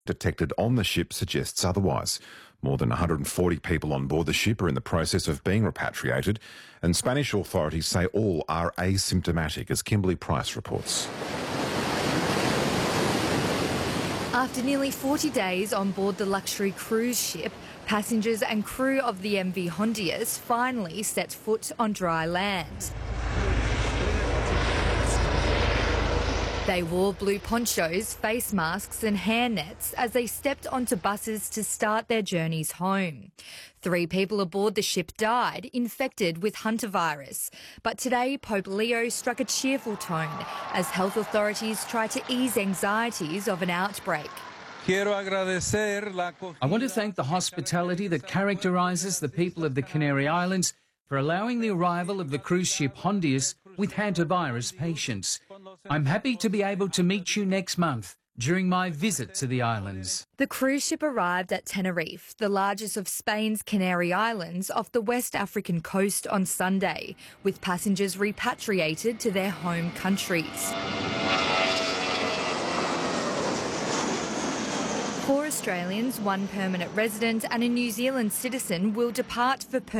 detected on the ship suggests otherwise. More than 140 people on board the ship are in the process of being repatriated, and Spanish authorities say all are asymptomatic, as Kimberly Price reports. After nearly 40 days on board the luxury cruise ship, passengers and crew of the MV Hondias finally set foot on dry land. They wore blue ponchos, face masks and hairnets as they stepped onto buses to start their journeys home. 3 people aboard the ship died, infected with hantavirus. But today, Pope Leo struck a cheerful tone as health authorities try to ease anxieties of an outbreak. I want to thank the hospitality that characterises the people of the Canary Islands for allowing the arrival of the cruise ship Hondias with hantavirus patients. I'm happy to be able to meet you next month during my visit to the islands. The cruise ship arrived at Tenerife, the largest of Spain's Canary Islands, off the West African coast on Sunday, with passengers repatriated to their home countries. 4 Australians, 1 permanent resident and a New Zealand citizen will depart for